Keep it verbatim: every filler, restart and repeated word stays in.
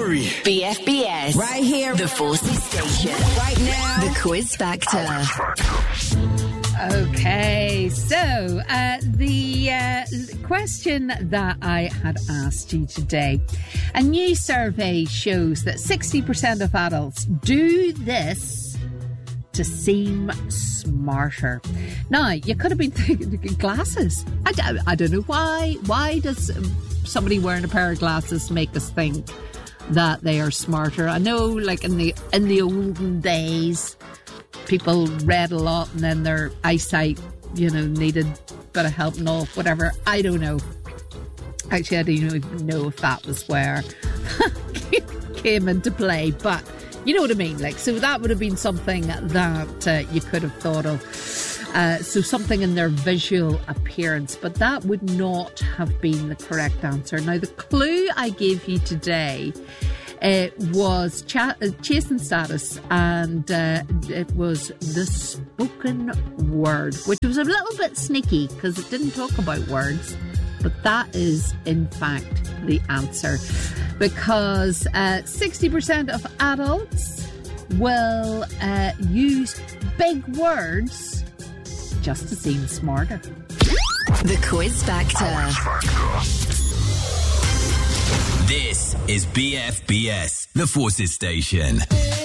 Murray. B F B S. Right here. The Forces Station. Right now. The Quiz Factor. Okay, so uh, the uh, question that I had asked you today, a new survey shows that sixty percent of adults do this to seem smarter. Now, you could have been thinking glasses. I, d- I don't know why. Why does somebody wearing a pair of glasses make us think that they are smarter? I know, like in the in the olden days, people read a lot and then their eyesight, you know, needed a bit of help and all, whatever. I don't know. Actually, I don't even know if that was where came into play, but you know what I mean? Like, so that would have been something that uh, you could have thought of. Uh, so something in their visual appearance, but that would not have been the correct answer. Now, the clue I gave you today It was cha- Chasing Status, and uh, it was the spoken word, which was a little bit sneaky because it didn't talk about words, but that is in fact the answer, because uh, sixty percent of adults will uh, use big words just to seem smarter. The Quiz Factor. This is B F B S, the Forces Station.